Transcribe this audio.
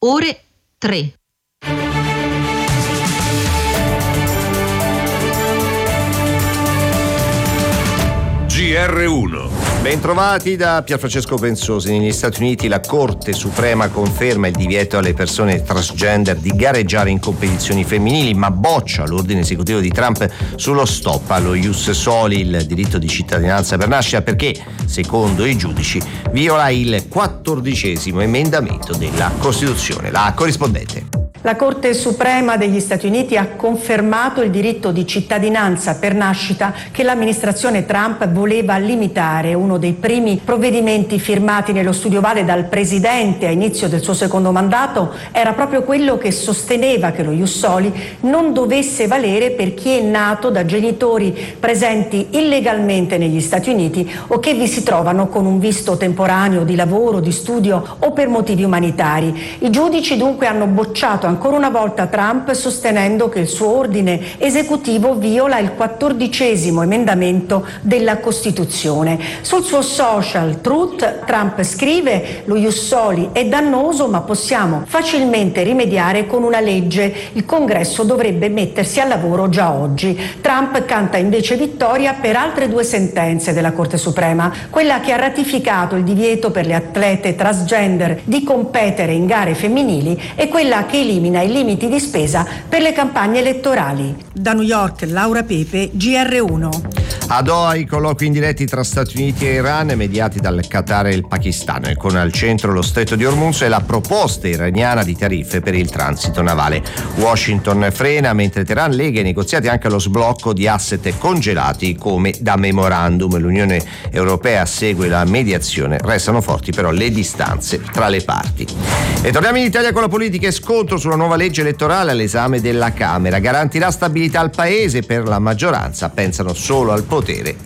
ore 3. GR1. Bentrovati da Pierfrancesco Pensosi. Negli Stati Uniti la Corte Suprema conferma il divieto alle persone transgender di gareggiare in competizioni femminili, ma boccia l'ordine esecutivo di Trump sullo stop allo ius soli, il diritto di cittadinanza per nascita, perché, secondo i giudici, viola il 14° emendamento della Costituzione. La corrispondente. La Corte Suprema degli Stati Uniti ha confermato il diritto di cittadinanza per nascita che l'amministrazione Trump voleva limitare. Uno dei primi provvedimenti firmati nello studio Vale dal presidente a inizio del suo secondo mandato era proprio quello che sosteneva che lo ius soli non dovesse valere per chi è nato da genitori presenti illegalmente negli Stati Uniti o che vi si trovano con un visto temporaneo di lavoro, di studio o per motivi umanitari. I giudici dunque hanno bocciato ancora una volta Trump, sostenendo che il suo ordine esecutivo viola il 14° emendamento della Costituzione. Sul suo social Truth, Trump scrive: lo ius soli è dannoso, ma possiamo facilmente rimediare con una legge. Il Congresso dovrebbe mettersi al lavoro già oggi. Trump canta invece vittoria per altre 2 sentenze della Corte Suprema, quella che ha ratificato il divieto per le atlete transgender di competere in gare femminili e quella che elimina i limiti di spesa per le campagne elettorali. Da New York, Laura Pepe, GR1. A Doha i colloqui indiretti tra Stati Uniti e Iran, mediati dal Qatar e il Pakistan, con al centro lo stretto di Hormuz e la proposta iraniana di tariffe per il transito navale. Washington frena, mentre Teheran lega i negoziati anche allo sblocco di asset congelati come da memorandum. L'Unione Europea segue la mediazione, restano forti però le distanze tra le parti. E torniamo in Italia con la politica e scontro sulla nuova legge elettorale all'esame della Camera. Garantirà stabilità al paese? Per la maggioranza pensano solo al potere